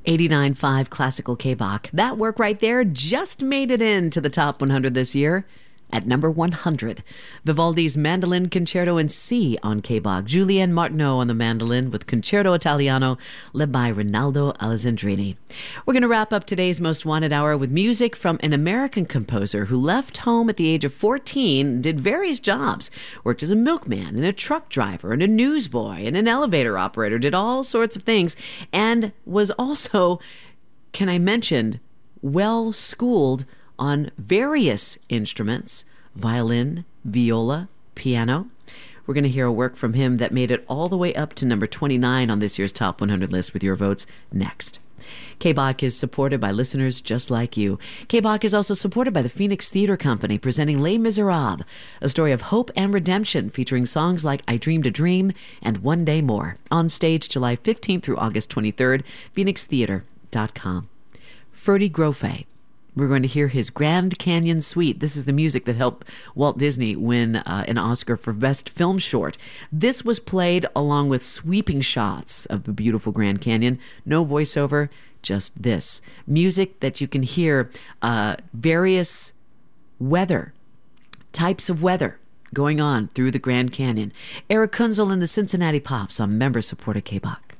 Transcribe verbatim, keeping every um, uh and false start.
eighty-nine point five Classical K-Bach. That work right there just made it into the top one hundred this year at number one hundred. Vivaldi's Mandolin Concerto in C on K-Bach. Julien Martineau on the mandolin with Concerto Italiano led by Rinaldo Alessandrini. We're going to wrap up today's Most Wanted Hour with music from an American composer who left home at the age of fourteen, did various jobs, worked as a milkman and a truck driver and a newsboy and an elevator operator, did all sorts of things, and was also, can I mention, well schooled on various instruments, violin, viola, piano. We're going to hear a work from him that made it all the way up to number twenty-nine on this year's Top one hundred list with your votes next. K-Bach is supported by listeners just like you. K-Bach is also supported by the Phoenix Theater Company, presenting Les Miserables, a story of hope and redemption featuring songs like I Dreamed a Dream and One Day More. On stage July fifteenth through August twenty-third, phoenix theater dot com. Ferdy Grofé. We're going to hear his Grand Canyon Suite. This is the music that helped Walt Disney win uh, an Oscar for Best Film Short. This was played along with sweeping shots of the beautiful Grand Canyon. No voiceover, just this. Music that you can hear uh, various weather, types of weather going on through the Grand Canyon. Eric Kunzel and the Cincinnati Pops on member-supported K-Bach.